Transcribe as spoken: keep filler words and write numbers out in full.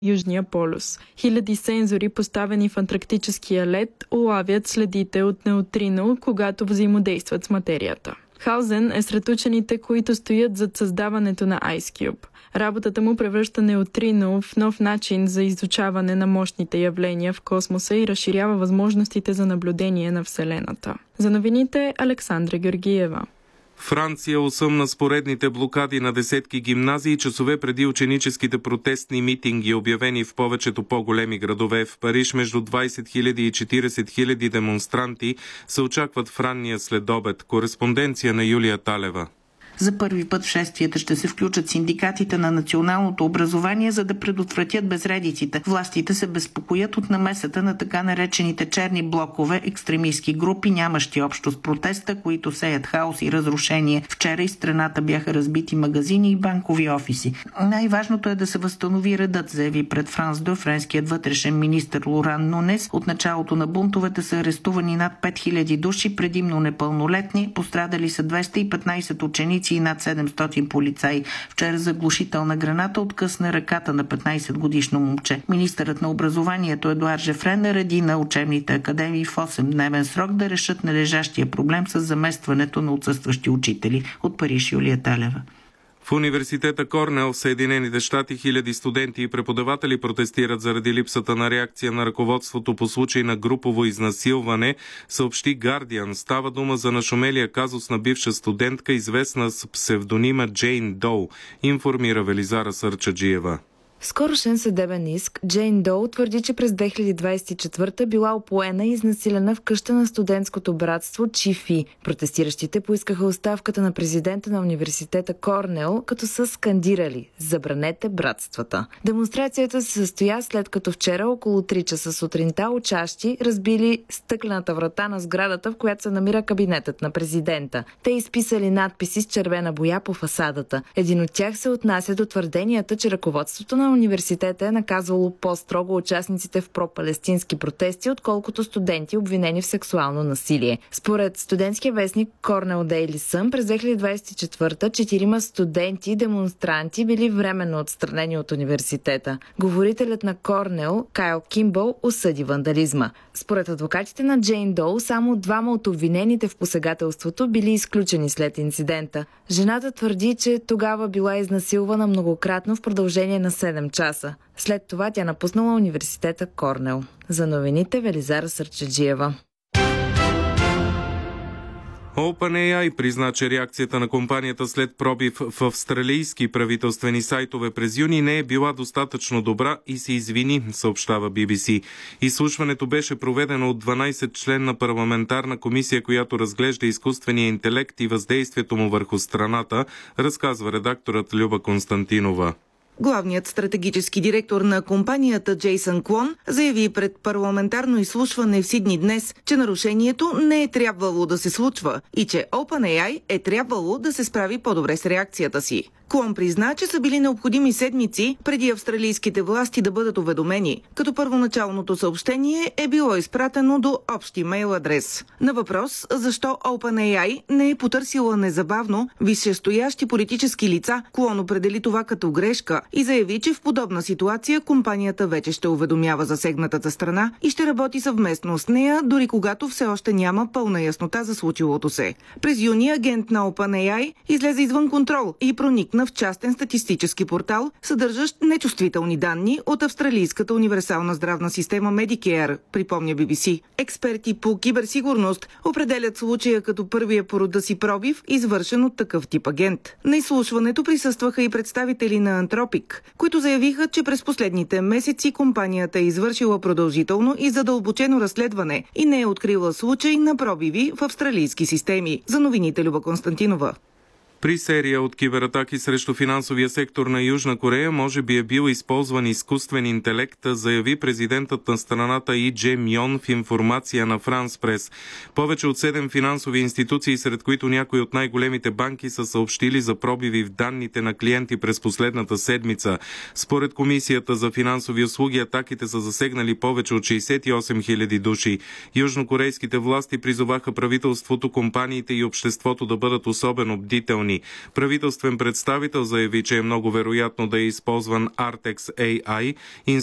Южния полюс. Хиляди сензори, поставени в антарктическия лед, улавят следите от неутрино, когато взаимодействат с материята. Хаузен е сред учените, които стоят зад създаването на IceCube. Работата му превръща неутрино в нов начин за изучаване на мощните явления в космоса и разширява възможностите за наблюдение на Вселената. За новините Александра Георгиева. Франция осъмна с поредните блокади на десетки гимназии часове преди ученическите протестни митинги, обявени в повечето по-големи градове. В Париж между двайсет хиляди и четирийсет хиляди демонстранти се очакват в ранния следобед. Кореспонденция на Юлия Талева. За първи път в шествията ще се включат синдикатите на националното образование, за да предотвратят безредиците. Властите се безпокоят от намесата на така наречените черни блокове, екстремистски групи, нямащи общо с протеста, които сеят хаос и разрушение. Вчера из страната бяха разбити магазини и банкови офиси. Най-важното е да се възстанови редът, заяви пред Франс две френският вътрешен министър Лоран Нунес. От началото на бунтовете са арестувани над пет хиляди души, предимно непълнолетни, пострадали са двеста и петнайсет ученици и над седемстотин полицаи. Вчера заглушителна граната откъсна ръката на петнайсетгодишно момче. Министърът на образованието Едуард Жефрен нареди на учебните академии в осемдневен срок да решат належащия проблем с заместването на отсъстващи учители. От Париж, Юлия Талева. В университета Корнел в Съединените щати хиляди студенти и преподаватели протестират заради липсата на реакция на ръководството по случай на групово изнасилване, съобщи Guardian. Става дума за нашумелия казус на бивша студентка, известна с псевдонима Джейн Доу, информира Велизара Сърчаджиева. В скорошен съдебен иск Джейн Доу твърди, че през две хиляди двайсет и четвърта била опоена и изнасилена в къща на студентското братство Чи-Фи. Протестиращите поискаха оставката на президента на университета Корнел, като са скандирали "Забранете братствата". Демонстрацията се състоя след като вчера около три часа сутринта учащи разбили стъклената врата на сградата, в която се намира кабинетът на президента. Те изписали надписи с червена боя по фасадата. Един от тях се отнася до твърденията, че ръководството на университета е наказвало по-строго участниците в пропалестински протести, отколкото студенти, обвинени в сексуално насилие. Според студентския вестник Cornell Daily Sun, през две хиляди двайсет и четвърта четирима студенти демонстранти били временно отстранени от университета. Говорителят на Корнел, Кайл Кимбъл, осъди вандализма. Според адвокатите на Джейн Доу, само двама от обвинените в посегателството били изключени след инцидента. Жената твърди, че тогава била изнасилвана многократно в продължение на седем часа. След това тя напуснала университета Корнел. За новините Велизара Сърчаджиева. OpenAI призна, че реакцията на компанията след пробив в австралийски правителствени сайтове през юни не е била достатъчно добра и се извини, съобщава Би Би Си. Изслушването беше проведено от дванайсет членна парламентарна комисия, която разглежда изкуствения интелект и въздействието му върху страната, разказва редакторът Люба Константинова. Главният стратегически директор на компанията Джейсън Клон заяви пред парламентарно изслушване в Сидни днес, че нарушението не е трябвало да се случва и че OpenAI е трябвало да се справи по-добре с реакцията си. Клон призна, че са били необходими седмици преди австралийските власти да бъдат уведомени, като първоначалното съобщение е било изпратено до общ имейл адрес. На въпрос защо OpenAI не е потърсила незабавно висшестоящи политически лица, Клон определи това като грешка и заяви, че в подобна ситуация компанията вече ще уведомява засегнатата страна и ще работи съвместно с нея, дори когато все още няма пълна яснота за случилото се. През юни агент на OpenAI излезе извън контрол и проникна в частен статистически портал, съдържащ нечувствителни данни от австралийската универсална здравна система Medicare, припомня Би Би Си. Експерти по киберсигурност определят случая като първия по рода си пробив, извършен от такъв тип агент. На изслушването присъстваха и представители на Anthropic, които заявиха, че през последните месеци компанията е извършила продължително и задълбочено разследване и не е открила случай на пробиви в австралийски системи. За новините Люба Константинова. При серия от кибератаки срещу финансовия сектор на Южна Корея може би е бил използван изкуствен интелект, заяви президентът на страната И Дже Мьон в информация на Франс Прес. Повече от седем финансови институции, сред които някои от най-големите банки, са съобщили за пробиви в данните на клиенти през последната седмица. Според Комисията за финансови услуги, атаките са засегнали повече от шейсет и осем хиляди души. Южнокорейските власти призоваха правителството, компаниите и обществото да бъдат особено бдителни. години. Правителствен представител заяви, че е много вероятно да е използван Artex ей ай,